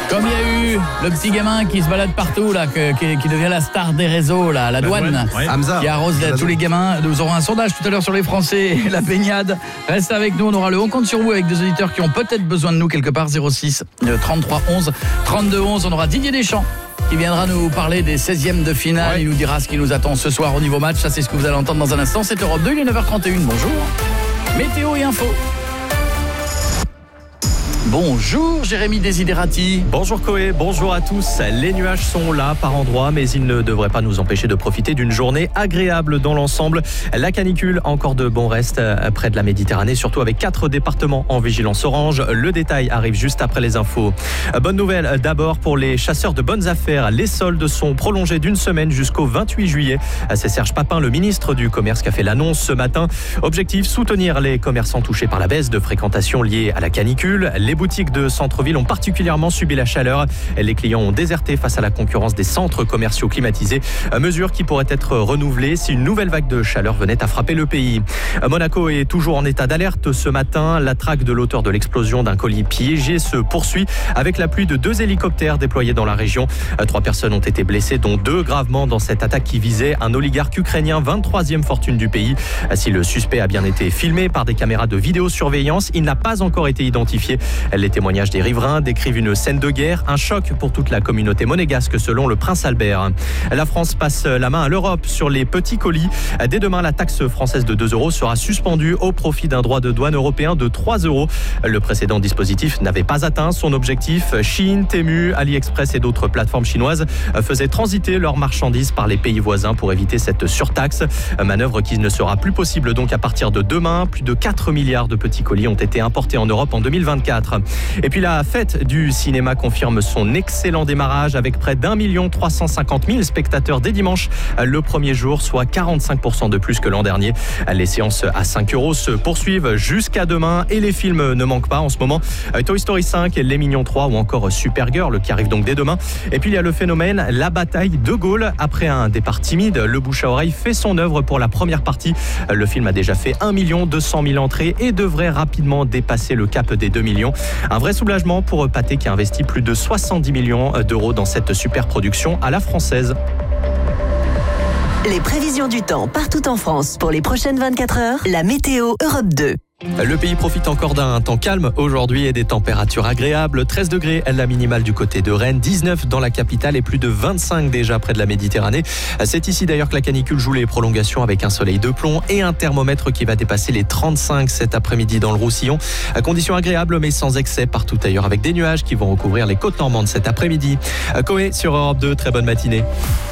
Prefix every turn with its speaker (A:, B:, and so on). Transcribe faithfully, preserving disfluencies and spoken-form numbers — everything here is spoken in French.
A: Comme il y a eu le petit gamin qui se balade partout là, que, qui, qui devient la star des réseaux là, la douane, la douane ouais. Hamza, qui arrose là, tous les gamins. Nous aurons un sondage tout à l'heure sur les Français, la baignade. Reste avec nous, on aura le on compte sur vous avec des auditeurs qui ont peut-être besoin de nous quelque part. Zéro six trente-trois onze trente-deux onze. On aura Didier Deschamps qui viendra nous parler des seizièmes de finale. Ouais. Il nous dira ce qui nous attend ce soir au niveau match. Ça, c'est ce que vous allez entendre dans un instant. C'est Europe deux, il est neuf heures trente et une. Bonjour. Météo et info. Bonjour Jérémy Desiderati.
B: Bonjour Koé, bonjour à tous. Les nuages sont là par endroits, mais ils ne devraient pas nous empêcher de profiter d'une journée agréable dans l'ensemble. La canicule, encore de bons restes près de la Méditerranée, surtout avec quatre départements en vigilance orange. Le détail arrive juste après les infos. Bonne nouvelle d'abord pour les chasseurs de bonnes affaires. Les soldes sont prolongés d'une semaine jusqu'au vingt-huit juillet. C'est Serge Papin, le ministre du Commerce, qui a fait l'annonce ce matin. Objectif, soutenir les commerçants touchés par la baisse de fréquentation liée à la canicule. Les boutiques de centre-ville ont particulièrement subi la chaleur. Les clients ont déserté face à la concurrence des centres commerciaux climatisés. Mesure qui pourrait être renouvelée si une nouvelle vague de chaleur venait à frapper le pays. Monaco est toujours en état d'alerte ce matin. La traque de l'auteur de l'explosion d'un colis piégé se poursuit avec l'appui de deux hélicoptères déployés dans la région. Trois personnes ont été blessées, dont deux gravement dans cette attaque qui visait un oligarque ukrainien, vingt-troisième fortune du pays. Si le suspect a bien été filmé par des caméras de vidéosurveillance, il n'a pas encore été identifié. Les témoignages des riverains décrivent une scène de guerre, un choc pour toute la communauté monégasque selon le prince Albert. La France passe la main à l'Europe sur les petits colis. Dès demain, la taxe française de deux euros sera suspendue au profit d'un droit de douane européen de trois euros. Le précédent dispositif n'avait pas atteint son objectif. Chine, Temu, AliExpress et d'autres plateformes chinoises faisaient transiter leurs marchandises par les pays voisins pour éviter cette surtaxe. Manœuvre qui ne sera plus possible donc à partir de demain. Plus de quatre milliards de petits colis ont été importés en Europe en deux mille vingt-quatre. Et puis la fête du cinéma confirme son excellent démarrage avec près d'un million trois cent cinquante mille spectateurs dès dimanche le premier jour, soit quarante-cinq pour cent de plus que l'an dernier. Les séances à cinq euros se poursuivent jusqu'à demain et les films ne manquent pas en ce moment. Toy Story cinq, Les Mignons trois ou encore Supergirl qui arrive donc dès demain. Et puis il y a le phénomène La Bataille de Gaulle. Après un départ timide, le bouche à oreille fait son œuvre pour la première partie. Le film a déjà fait un million deux cent mille entrées et devrait rapidement dépasser le cap des deux millions. Un vrai soulagement pour Pathé qui a investi plus de soixante-dix millions d'euros dans cette super production à la française.
C: Les prévisions du temps partout en France pour les prochaines vingt-quatre heures, la météo Europe deux.
B: Le pays profite encore d'un temps calme aujourd'hui et des températures agréables. treize degrés la minimale du côté de Rennes, dix-neuf dans la capitale et plus de vingt-cinq déjà près de la Méditerranée. C'est ici d'ailleurs que la canicule joue les prolongations avec un soleil de plomb et un thermomètre qui va dépasser les trente-cinq cet après-midi dans le Roussillon. Conditions agréables mais sans excès partout ailleurs avec des nuages qui vont recouvrir les côtes normandes cet après-midi. Koé sur Europe deux, très bonne matinée.